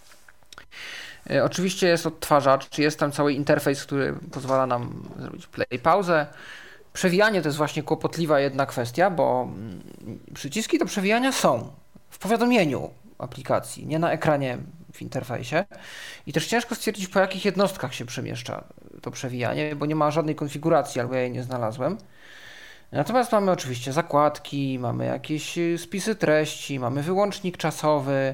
Speaker 1: Oczywiście jest odtwarzacz, czy jest tam cały interfejs, który pozwala nam zrobić play, pauzę. Przewijanie to jest właśnie kłopotliwa jedna kwestia, bo przyciski do przewijania są w powiadomieniu aplikacji, nie na ekranie w interfejsie. I też ciężko stwierdzić, po jakich jednostkach się przemieszcza to przewijanie, bo nie ma żadnej konfiguracji, albo ja jej nie znalazłem. Natomiast mamy oczywiście zakładki, mamy jakieś spisy treści, mamy wyłącznik czasowy,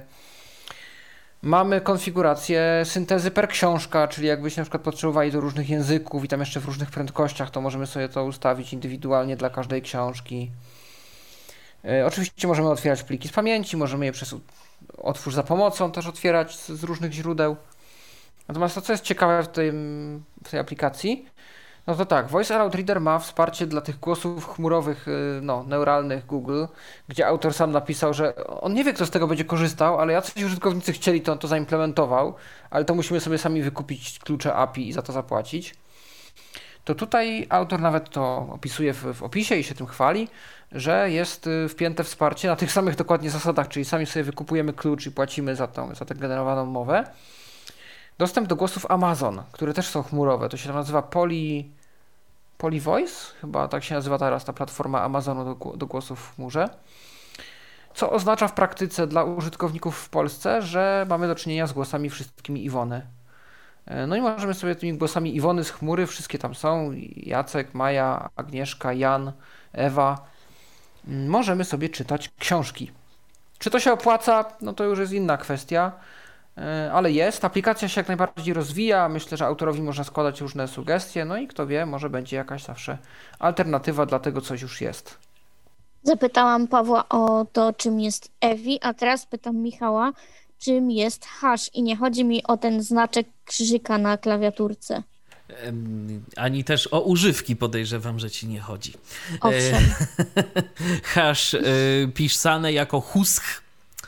Speaker 1: mamy konfigurację syntezy per książka, czyli jakbyśmy na przykład potrzebowali do różnych języków i tam jeszcze w różnych prędkościach, to możemy sobie to ustawić indywidualnie dla każdej książki. Yy, oczywiście możemy otwierać pliki z pamięci, możemy je przez otwórz za pomocą też otwierać z, z różnych źródeł. Natomiast to, co jest ciekawe w, tym, w tej aplikacji, no to tak, Voice Aloud Reader ma wsparcie dla tych głosów chmurowych, no, neuralnych Google, gdzie autor sam napisał, że on nie wie, kto z tego będzie korzystał, ale jacyś użytkownicy chcieli, to on to zaimplementował, ale to musimy sobie sami wykupić klucze A P I i za to zapłacić. To tutaj autor nawet to opisuje w, w opisie i się tym chwali, że jest wpięte wsparcie na tych samych dokładnie zasadach, czyli sami sobie wykupujemy klucz i płacimy za, tą, za tę generowaną mowę. Dostęp do głosów Amazon, które też są chmurowe, to się nazywa Poly, Poly Voice, chyba tak się nazywa teraz ta platforma Amazonu do, do głosów w chmurze. Co oznacza w praktyce dla użytkowników w Polsce, że mamy do czynienia z głosami wszystkimi Iwony. No i możemy sobie tymi głosami Iwony z chmury, wszystkie tam są, Jacek, Maja, Agnieszka, Jan, Ewa, możemy sobie czytać książki. Czy to się opłaca? No to już jest inna kwestia, ale jest. Aplikacja się jak najbardziej rozwija, myślę, że autorowi można składać różne sugestie, no i kto wie, może będzie jakaś zawsze alternatywa dla tego, coś już jest.
Speaker 2: Zapytałam Pawła o to, czym jest Evi, a teraz pytam Michała, czym jest hash i nie chodzi mi o ten znaczek krzyżyka na klawiaturce.
Speaker 4: Ani też o używki podejrzewam, że ci nie chodzi.
Speaker 2: Owszem.
Speaker 4: Hash pisane jako husk.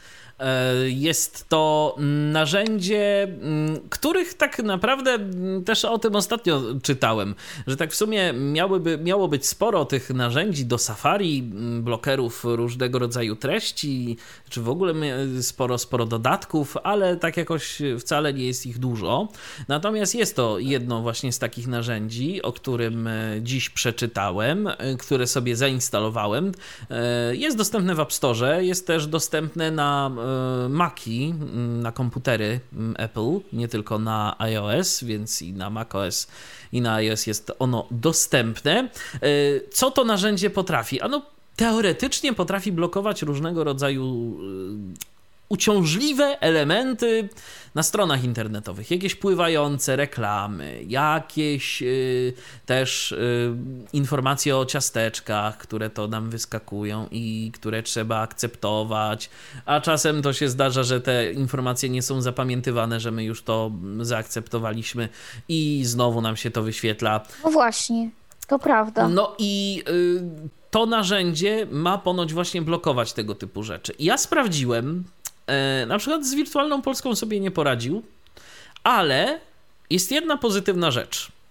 Speaker 4: Jest to narzędzie, których tak naprawdę też o tym ostatnio czytałem, że tak w sumie miałyby, miało być sporo tych narzędzi do Safari, blokerów różnego rodzaju treści, czy w ogóle sporo, sporo dodatków, ale tak jakoś wcale nie jest ich dużo. Natomiast jest to jedno właśnie z takich narzędzi, o którym dziś przeczytałem, które sobie zainstalowałem. Jest dostępne w App Store, jest też dostępne na Maci, na komputery Apple, nie tylko na iOS, więc i na macOS i na iOS jest ono dostępne. Co to narzędzie potrafi? Ano teoretycznie potrafi blokować różnego rodzaju uciążliwe elementy na stronach internetowych, jakieś pływające reklamy, jakieś y, też y, informacje o ciasteczkach, które to nam wyskakują i które trzeba akceptować, a czasem to się zdarza, że te informacje nie są zapamiętywane, że my już to zaakceptowaliśmy i znowu nam się to wyświetla.
Speaker 2: No właśnie, to prawda.
Speaker 4: No i y, to narzędzie ma ponoć właśnie blokować tego typu rzeczy. Ja sprawdziłem, y, na przykład z Wirtualną Polską sobie nie poradził, ale jest jedna pozytywna rzecz. Y,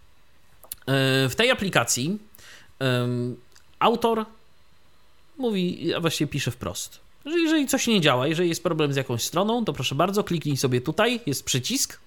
Speaker 4: w tej aplikacji y, autor mówi, a właściwie pisze wprost, że jeżeli coś nie działa, jeżeli jest problem z jakąś stroną, to proszę bardzo, kliknij sobie tutaj, jest przycisk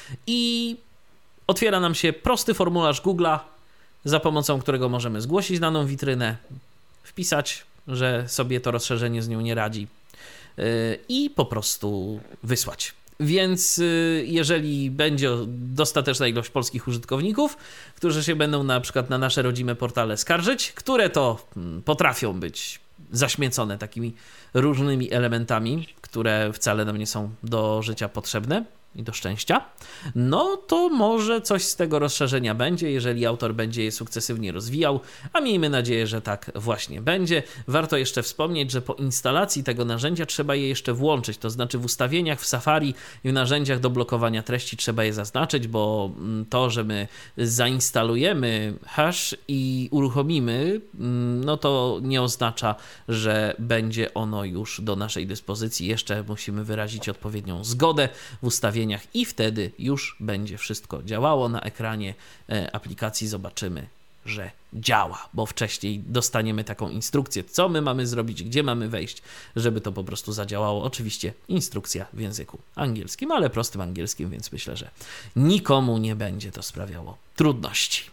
Speaker 4: i otwiera nam się prosty formularz Google'a, za pomocą którego możemy zgłosić daną witrynę, wpisać, że sobie to rozszerzenie z nią nie radzi yy, i po prostu wysłać. Więc yy, jeżeli będzie dostateczna ilość polskich użytkowników, którzy się będą na przykład na nasze rodzime portale skarżyć, które to mm, potrafią być zaśmiecone takimi różnymi elementami, które wcale nam nie są do życia potrzebne i do szczęścia, no to może coś z tego rozszerzenia będzie, jeżeli autor będzie je sukcesywnie rozwijał, a miejmy nadzieję, że tak właśnie będzie. Warto jeszcze wspomnieć, że po instalacji tego narzędzia trzeba je jeszcze włączyć, to znaczy w ustawieniach w Safari i w narzędziach do blokowania treści trzeba je zaznaczyć, bo to, że my zainstalujemy hash i uruchomimy, no to nie oznacza, że będzie ono już do naszej dyspozycji. Jeszcze musimy wyrazić odpowiednią zgodę w ustawieniach i wtedy już będzie wszystko działało. Na ekranie aplikacji zobaczymy, że działa, bo wcześniej dostaniemy taką instrukcję, co my mamy zrobić, gdzie mamy wejść, żeby to po prostu zadziałało. Oczywiście instrukcja w języku angielskim, ale prostym angielskim, więc myślę, że nikomu nie będzie to sprawiało trudności.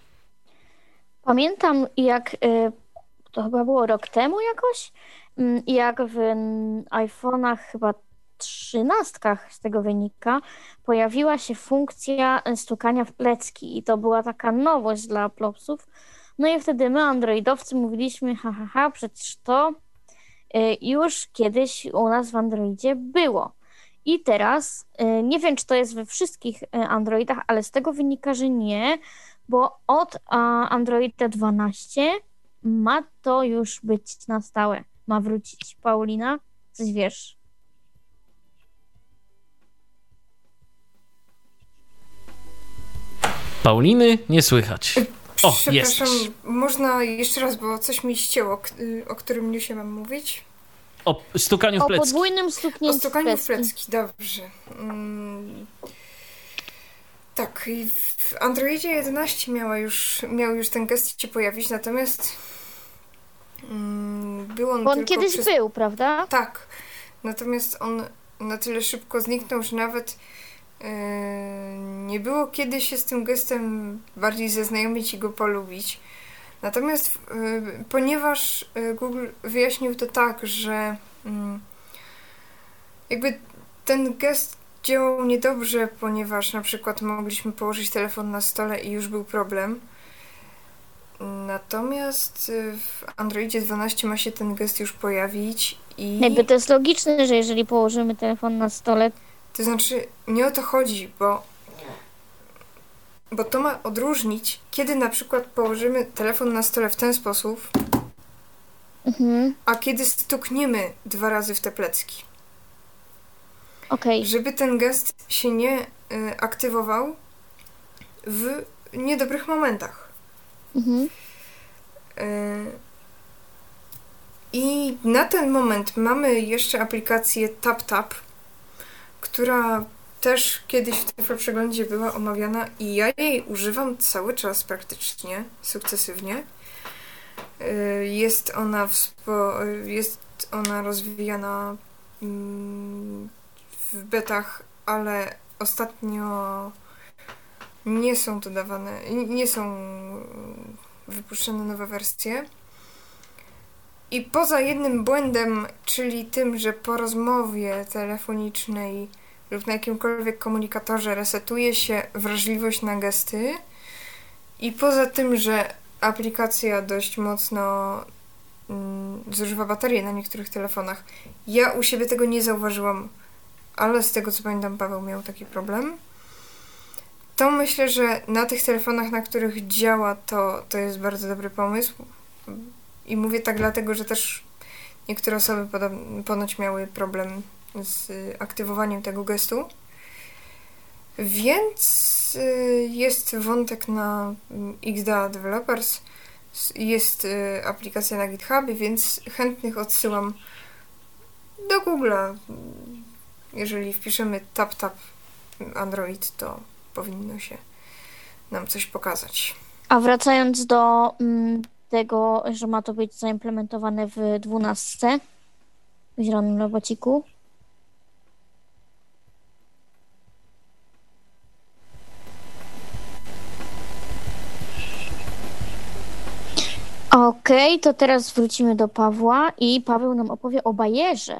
Speaker 2: Pamiętam, jak to chyba było rok temu jakoś, jak w iPhone'ach chyba trzynastkach z tego wynika, pojawiła się funkcja stukania w plecki i to była taka nowość dla plopsów. No i wtedy my, androidowcy, mówiliśmy, ha, ha, ha, przecież to y, już kiedyś u nas w Androidzie było. I teraz, y, nie wiem, czy to jest we wszystkich y, Androidach, ale z tego wynika, że nie, bo od a, Androida dwanaście ma to już być na stałe. Ma wrócić. Paulina, coś wiesz?
Speaker 4: Pauliny nie słychać. O,
Speaker 3: Przepraszam,
Speaker 4: jest.
Speaker 3: Można jeszcze raz, bo coś mi ścięło, o którym newsie mam mówić?
Speaker 4: O stukaniu w
Speaker 2: O
Speaker 4: plecki.
Speaker 2: podwójnym stuknięciu
Speaker 3: O stukaniu w
Speaker 2: w plecki.
Speaker 3: plecki, dobrze. Mm, tak, i w Androidzie jedenaście miała już, miał już ten gest się pojawić, natomiast mm, był on
Speaker 2: Bo on
Speaker 3: tylko
Speaker 2: kiedyś
Speaker 3: przez...
Speaker 2: był, prawda?
Speaker 3: Tak, natomiast on na tyle szybko zniknął, że nawet yy, nie było kiedy się z tym gestem bardziej zaznajomić i go polubić. Natomiast yy, ponieważ yy, Google wyjaśnił to tak, że yy, jakby ten gest działał niedobrze, ponieważ na przykład mogliśmy położyć telefon na stole i już był problem. Natomiast w Androidzie dwanaście ma się ten gest już pojawić i...
Speaker 2: Jakby to jest logiczne, że jeżeli położymy telefon na stole...
Speaker 3: To znaczy, nie o to chodzi, bo bo to ma odróżnić, kiedy na przykład położymy telefon na stole w ten sposób,
Speaker 2: Mhm.
Speaker 3: a kiedy stukniemy dwa razy w te plecki.
Speaker 2: Okej.
Speaker 3: Żeby ten gest się nie y, aktywował w niedobrych momentach.
Speaker 2: Mhm.
Speaker 3: Y, I na ten moment mamy jeszcze aplikację TapTap, która też kiedyś w tym przeglądzie była omawiana i ja jej używam cały czas praktycznie, sukcesywnie. Y, Jest ona w spo, jest ona rozwijana mm, w betach, ale ostatnio nie są dodawane, nie są wypuszczane nowe wersje. I poza jednym błędem, czyli tym, że po rozmowie telefonicznej lub na jakimkolwiek komunikatorze resetuje się wrażliwość na gesty i poza tym, że aplikacja dość mocno mm, zużywa baterię na niektórych telefonach, ja u siebie tego nie zauważyłam ale z tego co pamiętam, Paweł miał taki problem. To myślę, że na tych telefonach, na których działa, to, to jest bardzo dobry pomysł. I mówię tak dlatego, że też niektóre osoby podob- ponoć miały problem z aktywowaniem tego gestu. Więc jest wątek na X D A Developers, jest aplikacja na GitHubie, więc chętnych odsyłam do Google'a. Jeżeli wpiszemy TapTap Android, to powinno się nam coś pokazać.
Speaker 2: A wracając do mm, tego, że ma to być zaimplementowane w dwunastce, w zielonym robociku. Okej, to teraz wrócimy do Pawła i Paweł nam opowie o bajerze.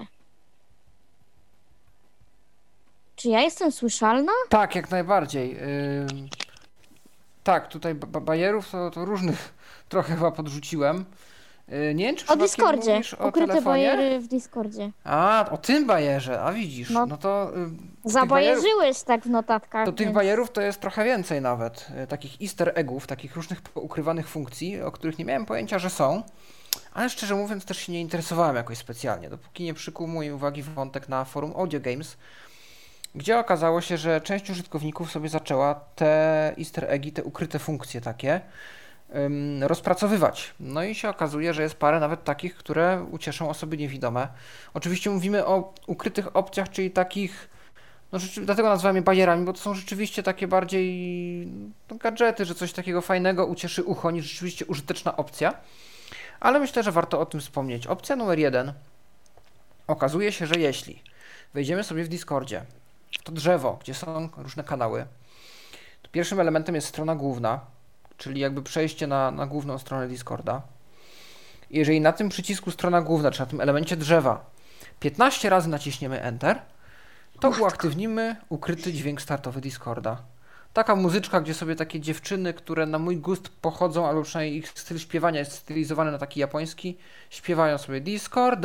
Speaker 2: Czy ja jestem słyszalna?
Speaker 1: Tak, jak najbardziej. Yy, tak, tutaj ba- bajerów to, to różnych trochę chyba podrzuciłem. Yy, nie wiem, czy
Speaker 2: O
Speaker 1: przypadkiem
Speaker 2: Discordzie.
Speaker 1: mówisz o
Speaker 2: Ukryte
Speaker 1: telefonie?
Speaker 2: bajery w Discordzie.
Speaker 1: A, o tym bajerze, a widzisz, no,
Speaker 2: No.
Speaker 1: to... Yy,
Speaker 2: Zabajerzyłeś tak w notatkach.
Speaker 1: To tych
Speaker 2: więc-
Speaker 1: bajerów to jest trochę więcej nawet. Yy, takich easter eggów, takich różnych ukrywanych funkcji, o których nie miałem pojęcia, że są. Ale szczerze mówiąc też się nie interesowałem jakoś specjalnie, dopóki nie przykuł mojej uwagi wątek na forum Audio Games, gdzie okazało się, że część użytkowników sobie zaczęła te easter eggi, te ukryte funkcje takie ym, rozpracowywać. No i się okazuje, że jest parę nawet takich, które ucieszą osoby niewidome. Oczywiście mówimy o ukrytych opcjach, czyli takich, no rzeczy, dlatego nazywam je bajerami, bo to są rzeczywiście takie bardziej no, gadżety, że coś takiego fajnego ucieszy ucho, niż rzeczywiście użyteczna opcja. Ale myślę, że warto o tym wspomnieć. Opcja numer jeden. Okazuje się, że jeśli wejdziemy sobie w Discordzie, w to drzewo, gdzie są różne kanały, to pierwszym elementem jest strona główna, czyli jakby przejście na, na główną stronę Discorda. I jeżeli na tym przycisku strona główna, czy na tym elemencie drzewa piętnaście razy naciśniemy Enter, to uaktywnimy ukryty dźwięk startowy Discorda. Taka muzyczka, gdzie sobie takie dziewczyny, które na mój gust pochodzą, albo przynajmniej ich styl śpiewania jest stylizowany na taki japoński, śpiewają sobie Discord.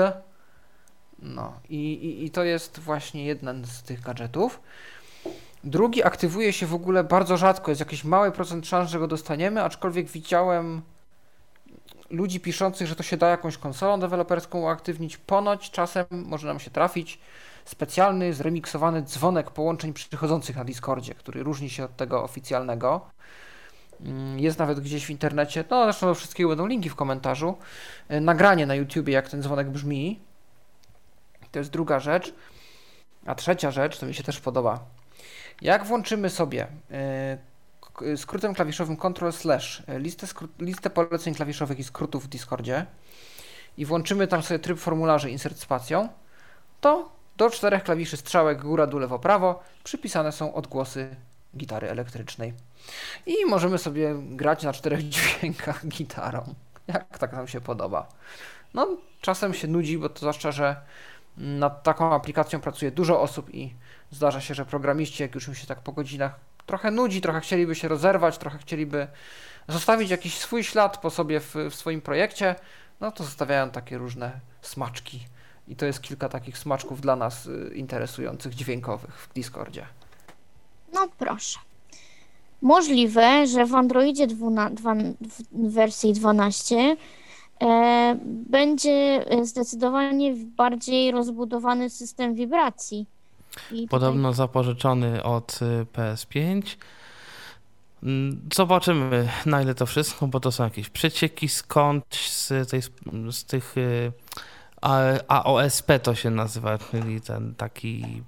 Speaker 1: No i, i, i to jest właśnie jeden z tych gadżetów. Drugi aktywuje się w ogóle bardzo rzadko, jest jakiś mały procent szans, że go dostaniemy, aczkolwiek widziałem ludzi piszących, że to się da jakąś konsolą deweloperską uaktywnić. Ponoć czasem może nam się trafić specjalny, zremiksowany dzwonek połączeń przychodzących na Discordzie, który różni się od tego oficjalnego. Jest nawet gdzieś w internecie, no zresztą do wszystkiego będą linki w komentarzu, nagranie na YouTubie, jak ten dzwonek brzmi. To jest druga rzecz. A trzecia rzecz, to mi się też podoba. Jak włączymy sobie yy, skrótem klawiszowym Ctrl slash listę, skró- listę poleceń klawiszowych i skrótów w Discordzie i włączymy tam sobie tryb formularzy insert spacją, to do czterech klawiszy strzałek góra, dół, lewo, prawo przypisane są odgłosy gitary elektrycznej. I możemy sobie grać na czterech dźwiękach gitarą, jak tak nam się podoba. No, czasem się nudzi, bo to zwłaszcza, że nad taką aplikacją pracuje dużo osób i zdarza się, że programiści, jak już im się tak po godzinach trochę nudzi, trochę chcieliby się rozerwać, trochę chcieliby zostawić jakiś swój ślad po sobie w, w swoim projekcie, no to zostawiają takie różne smaczki. I to jest kilka takich smaczków dla nas y, interesujących, dźwiękowych w Discordzie.
Speaker 2: No proszę. Możliwe, że w Androidzie dwuna, dwa, w wersji dwanaście e, będzie zdecydowanie bardziej rozbudowany system wibracji. I
Speaker 6: Podobno tutaj... zapożyczony od P S pięć. Zobaczymy, na ile to wszystko, bo to są jakieś przecieki skądś z, tej, z tych A O S P to się nazywa, czyli ten taki...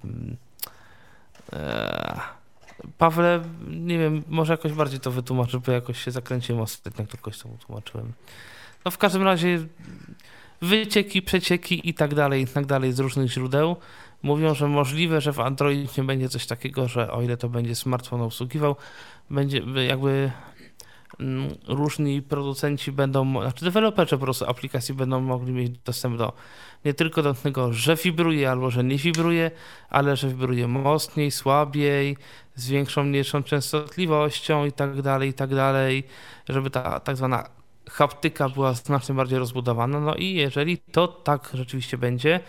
Speaker 6: E, Pawle, nie wiem, może jakoś bardziej to wytłumaczyć, bo jakoś się zakręciłem ostatnio, jak tylko to wytłumaczyłem. No w każdym razie wycieki, przecieki i tak dalej, i tak dalej z różnych źródeł mówią, że możliwe, że w Androidzie będzie coś takiego, że o ile to będzie smartfon obsługiwał, będzie jakby mm, różni producenci będą, znaczy deweloperzy po prostu aplikacji będą mogli mieć dostęp do nie tylko do tego, że wibruje albo że nie wibruje, ale że wibruje mocniej, słabiej, z większą, mniejszą częstotliwością i tak dalej, i tak dalej, żeby ta tak zwana haptyka była znacznie bardziej rozbudowana. No i jeżeli to tak rzeczywiście będzie,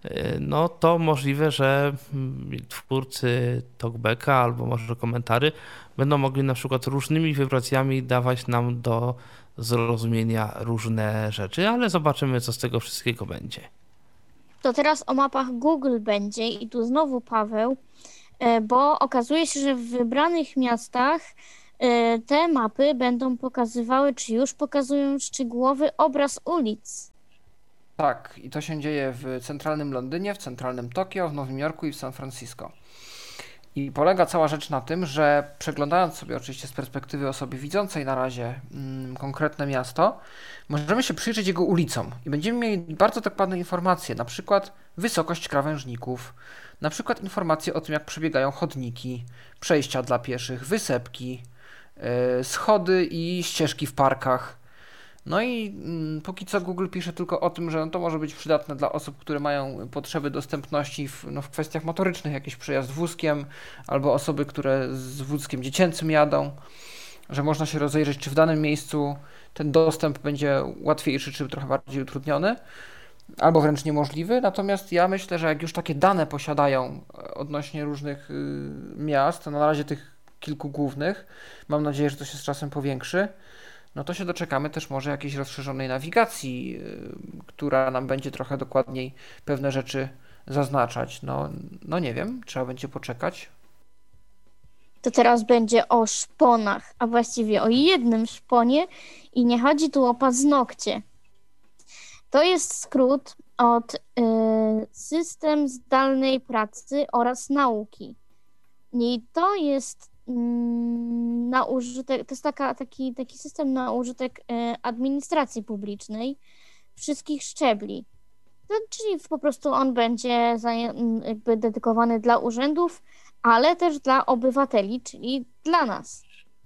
Speaker 6: no to możliwe, że twórcy talkbacka albo może komentarzy będą mogli na przykład różnymi wibracjami dawać nam do zrozumienia różne rzeczy, ale zobaczymy, co z tego wszystkiego będzie.
Speaker 2: To teraz o mapach Google będzie i tu znowu Paweł, bo okazuje się, że w wybranych miastach te mapy będą pokazywały, czy już pokazują szczegółowy obraz ulic.
Speaker 1: Tak, i to się dzieje w centralnym Londynie, w centralnym Tokio, w Nowym Jorku i w San Francisco. I polega cała rzecz na tym, że przeglądając sobie oczywiście z perspektywy osoby widzącej na razie mm, konkretne miasto, możemy się przyjrzeć jego ulicom i będziemy mieli bardzo dokładne informacje, na przykład wysokość krawężników, na przykład informacje o tym, jak przebiegają chodniki, przejścia dla pieszych, wysepki, yy, schody i ścieżki w parkach. No i mm, póki co Google pisze tylko o tym, że to może być przydatne dla osób, które mają potrzeby dostępności w, no, w kwestiach motorycznych, jakiś przejazd wózkiem, albo osoby, które z wózkiem dziecięcym jadą, że można się rozejrzeć, czy w danym miejscu ten dostęp będzie łatwiejszy, czy trochę bardziej utrudniony, albo wręcz niemożliwy. Natomiast ja myślę, że jak już takie dane posiadają odnośnie różnych y, miast, na razie tych kilku głównych, mam nadzieję, że to się z czasem powiększy, no to się doczekamy też może jakiejś rozszerzonej nawigacji, yy, która nam będzie trochę dokładniej pewne rzeczy zaznaczać. No, no nie wiem, trzeba będzie poczekać.
Speaker 2: To teraz będzie o szponach, a właściwie o jednym szponie i nie chodzi tu o paznokcie. To jest skrót od y, system zdalnej pracy oraz nauki. I to jest na użytek, to jest taka, taki, taki system na użytek administracji publicznej wszystkich szczebli. To, czyli po prostu on będzie jakby dedykowany dla urzędów, ale też dla obywateli, czyli dla nas.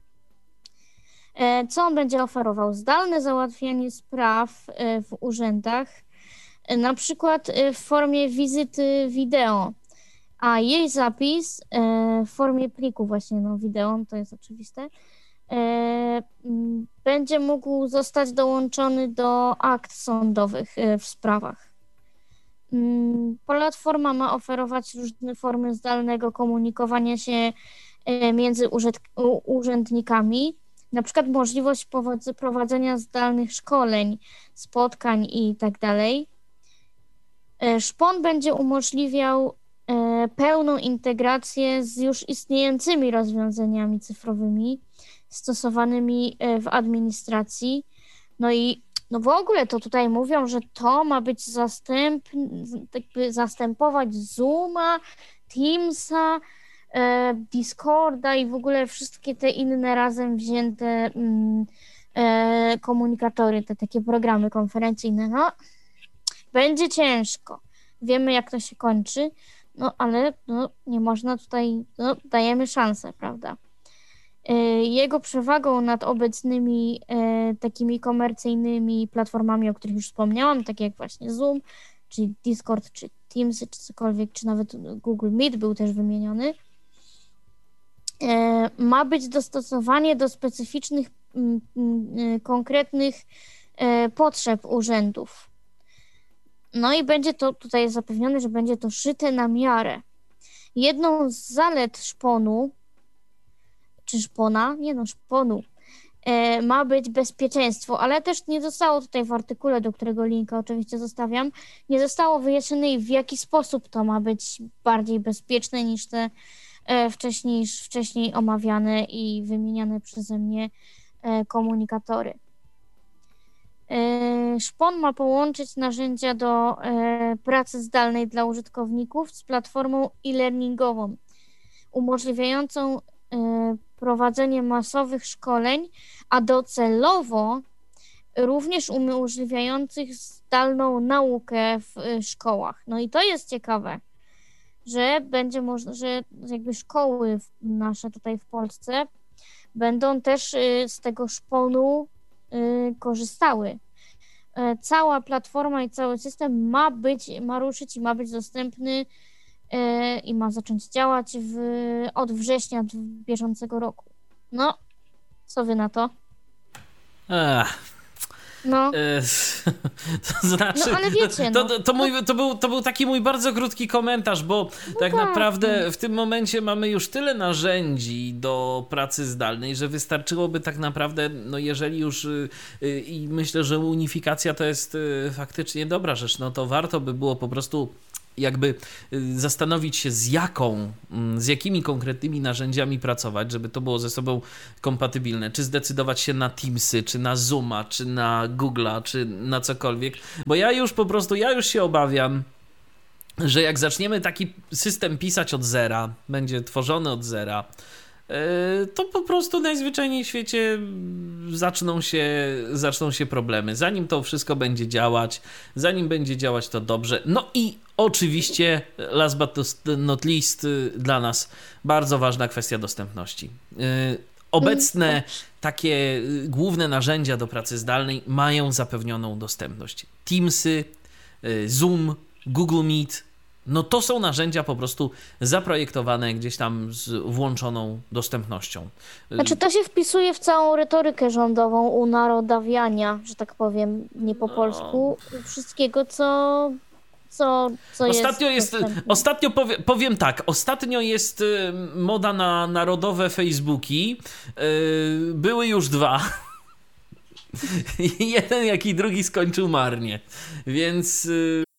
Speaker 2: Co on będzie oferował? Zdalne załatwianie spraw w urzędach, na przykład w formie wizyty wideo, a jej zapis e, w formie pliku właśnie, no wideo, to jest oczywiste, e, m, będzie mógł zostać dołączony do akt sądowych e, w sprawach. M, platforma ma oferować różne formy zdalnego komunikowania się e, między urzęd, u, urzędnikami, na przykład możliwość powodz- prowadzenia zdalnych szkoleń, spotkań i tak dalej. E, Szpon będzie umożliwiał pełną integrację z już istniejącymi rozwiązaniami cyfrowymi stosowanymi w administracji. No i no w ogóle to tutaj mówią, że to ma być zastęp, jakby zastępować Zooma, Teamsa, Discorda i w ogóle wszystkie te inne razem wzięte komunikatory, te takie programy konferencyjne. No, będzie ciężko. Wiemy, jak to się kończy. No, ale no, nie można tutaj, no, dajemy szansę, prawda? Jego przewagą nad obecnymi e, takimi komercyjnymi platformami, o których już wspomniałam, takie jak właśnie Zoom, czy Discord, czy Teams, czy cokolwiek, czy nawet Google Meet był też wymieniony, e, ma być dostosowanie do specyficznych, m, m, konkretnych e, potrzeb urzędów. No i będzie to tutaj zapewnione, że będzie to szyte na miarę. Jedną z zalet szponu, czy szpona, nie no, szponu, e, ma być bezpieczeństwo, ale też nie zostało tutaj w artykule, do którego linka oczywiście zostawiam, nie zostało wyjaśnione, w jaki sposób to ma być bardziej bezpieczne niż te e, wcześniej, wcześniej omawiane i wymieniane przeze mnie e, komunikatory. Szpon ma połączyć narzędzia do e, pracy zdalnej dla użytkowników z platformą e-learningową, umożliwiającą e, prowadzenie masowych szkoleń, a docelowo również umożliwiających zdalną naukę w e, szkołach. No i to jest ciekawe, że będzie można, że jakby szkoły nasze tutaj w Polsce będą też e, z tego szponu korzystały. Cała platforma i cały system ma być, ma ruszyć i ma być dostępny i ma zacząć działać w, od września bieżącego roku. No, co wy na to?
Speaker 4: Ech.
Speaker 2: No.
Speaker 4: E, to znaczy,
Speaker 2: No, ale wiecie,
Speaker 4: to,
Speaker 2: no.
Speaker 4: to, to, mój, to, był, to był taki mój bardzo krótki komentarz, bo tak
Speaker 2: tak.
Speaker 4: naprawdę w tym momencie mamy już tyle narzędzi do pracy zdalnej, że wystarczyłoby tak naprawdę, no jeżeli już y, y, i myślę, że unifikacja to jest y, faktycznie dobra rzecz, no to warto by było po prostu jakby zastanowić się z jaką, z jakimi konkretnymi narzędziami pracować, żeby to było ze sobą kompatybilne. Czy zdecydować się na Teamsy, czy na Zooma, czy na Google'a, czy na cokolwiek. Bo ja już po prostu, ja już się obawiam, że jak zaczniemy taki system pisać od zera, będzie tworzony od zera, to po prostu najzwyczajniej w świecie zaczną się, zaczną się problemy. Zanim to wszystko będzie działać, zanim będzie działać to dobrze. No i oczywiście, last but not least, dla nas bardzo ważna kwestia dostępności. Obecne takie główne narzędzia do pracy zdalnej mają zapewnioną dostępność. Teamsy, Zoom, Google Meet, no to są narzędzia po prostu zaprojektowane gdzieś tam z włączoną dostępnością.
Speaker 2: Znaczy to się wpisuje w całą retorykę rządową unarodawiania, że tak powiem, nie po
Speaker 4: No.
Speaker 2: polsku, wszystkiego, co, co, co
Speaker 4: Ostatnio
Speaker 2: jest...
Speaker 4: jest,
Speaker 2: dostępne.
Speaker 4: ostatnio powie, powiem tak, ostatnio jest y, moda na narodowe Facebooki. Y, były już dwa. Jeden jak i drugi skończył marnie. Więc... Y,